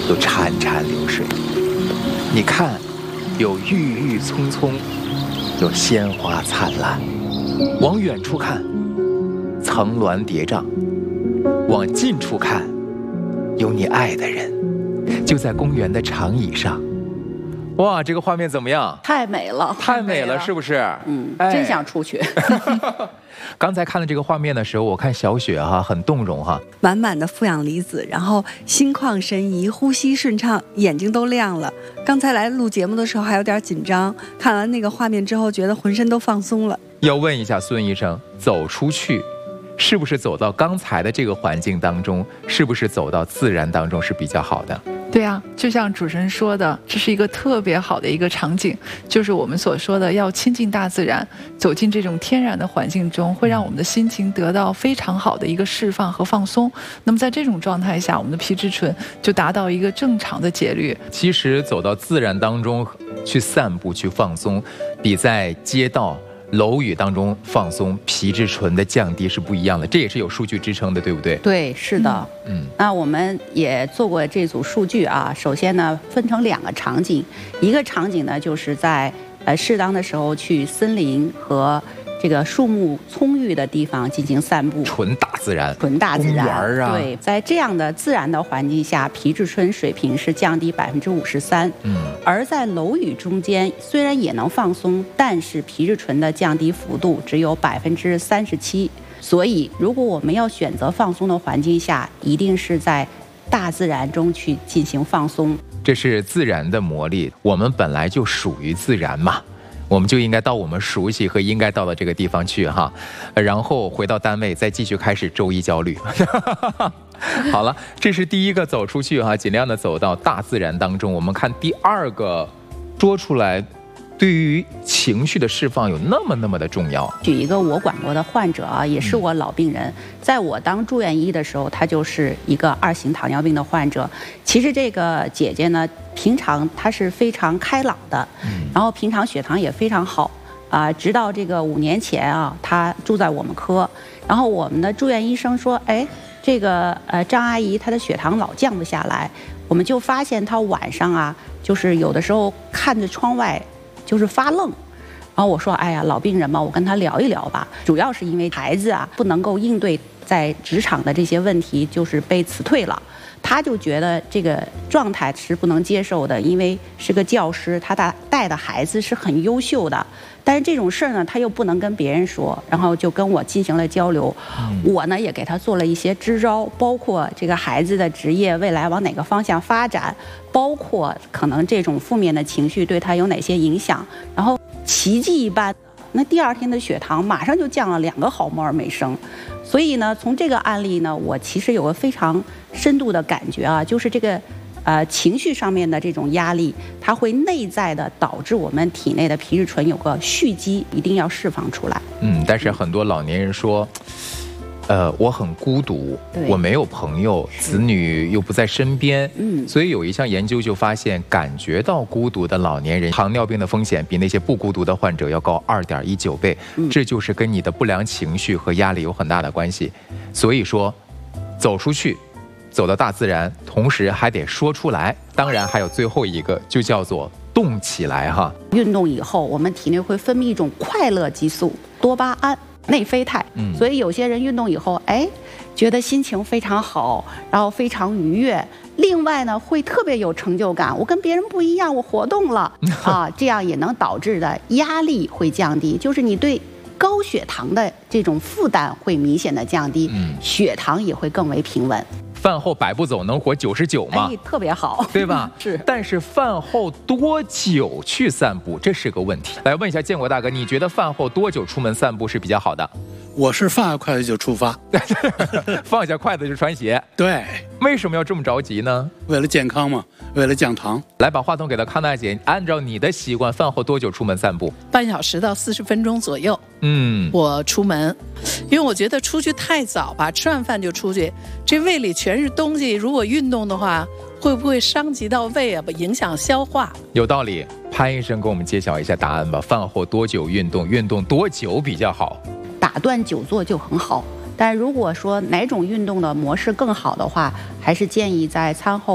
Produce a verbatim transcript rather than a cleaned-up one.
都潺潺流水。你看，有郁郁葱葱，有鲜花灿烂。往远处看，层峦叠嶂；往近处看，有你爱的人，就在公园的长椅上。哇，这个画面怎么样？ 太美了， 太美了，是不是？ 嗯，哎、真想出去。 刚才看了这个画面的时候，我看小雪哈、啊、很动容哈、啊， 满满的负氧离子，然后心旷神怡，呼吸顺畅，眼睛都亮了。刚才来录节目的时候还有点紧张，看完那个画面之后，觉得浑身都放松了。 要问一下孙医生，走出去，是不是走到刚才的这个环境当中，是不是走到自然当中是比较好的？ 对啊，就像主持人说的，这是一个特别好的一个场景，就是我们所说的要亲近大自然，走进这种天然的环境中，会让我们的心情得到非常好的一个释放和放松。那么在这种状态下，我们的皮质醇就达到一个正常的节律。 其实走到自然当中去散步去放松，比在街道楼宇当中放松，皮质醇的降低是不一样的，这也是有数据支撑的，对不对？ 对，是的。 嗯， 那我们也做过这组数据啊。首先呢，分成两个场景，一个场景呢就是在呃适当的时候去森林和这个树木葱郁的地方进行散步， 纯大自然， 纯大自然公园啊。 对，在这样的自然的环境下，皮质醇水平是降低百分之五十三。 嗯， 而在楼宇中间，虽然也能放松，但是皮质醇的降低幅度只有百分之三十七。所以，如果我们要选择放松的环境下，一定是在大自然中去进行放松。 这是自然的魔力，我们本来就属于自然嘛。我们就应该到我们熟悉和应该到的这个地方去哈，然后回到单位再继续开始周一焦虑。好了，这是第一个走出去哈，尽量的走到大自然当中。我们看第二个说出来，对于情绪的释放有那么那么的重要。 举一个我管过的患者啊，也是我老病人，在我当住院医的时候，他就是一个二型糖尿病的患者。其实这个姐姐呢，平常她是非常开朗的，然后平常血糖也非常好啊、呃。直到这个五年前啊，她住在我们科，然后我们的住院医生说，哎，这个呃张阿姨她的血糖老降不下来，我们就发现她晚上啊，就是有的时候看着窗外就是发愣。然后我说，哎呀，老病人嘛，我跟他聊一聊吧。主要是因为孩子啊不能够应对在职场的这些问题，就是被辞退了。他就觉得这个状态是不能接受的，因为是个教师，他的带的孩子是很优秀的，但是这种事儿呢，他又不能跟别人说，然后就跟我进行了交流。嗯、我呢也给他做了一些支招，包括这个孩子的职业未来往哪个方向发展，包括可能这种负面的情绪对他有哪些影响，然后奇迹一般，那第二天的血糖马上就降了两个毫摩尔每升。所以呢，从这个案例呢，我其实有个非常深度的感觉啊，就是这个呃情绪上面的这种压力，它会内在的导致我们体内的皮质醇有个蓄积，一定要释放出来。 嗯，但是很多老年人说，呃，我很孤独，我没有朋友，子女又不在身边，嗯，所以有一项研究就发现，感觉到孤独的老年人，糖尿病的风险比那些不孤独的患者要高二点一九倍，嗯，这就是跟你的不良情绪和压力有很大的关系。所以说，走出去，走到大自然，同时还得说出来。当然，还有最后一个，就叫做动起来哈。 运动以后，我们体内会分泌一种快乐激素多巴胺。内啡肽，所以有些人运动以后，哎，觉得心情非常好，然后非常愉悦。另外呢，会特别有成就感，我跟别人不一样，我活动了啊，这样也能导致的压力会降低，就是你对高血糖的这种负担会明显的降低，血糖也会更为平稳。 饭后百步走能活九十九嘛， 哎，特别好， 对吧？ 是。 但是饭后多久去散步，这是个问题。来问一下建国大哥，你觉得饭后多久出门散步是比较好的？ 我是放下筷子就出发， 放下筷子就穿鞋。 对， 为什么要这么着急呢？ 为了健康嘛，为了降糖。 来，把话筒给到康大姐，按照你的习惯，饭后多久出门散步？ 半小时到四十分钟左右。 嗯， 我出门，因为我觉得出去太早吧，吃完饭就出去，这胃里全是东西，如果运动的话，会不会伤及到胃啊？不影响消化？ 有道理。潘医生给我们揭晓一下答案吧。饭后多久运动？运动多久比较好？ 打断久坐就很好，但如果说哪种运动的模式更好的话，还是建议在餐后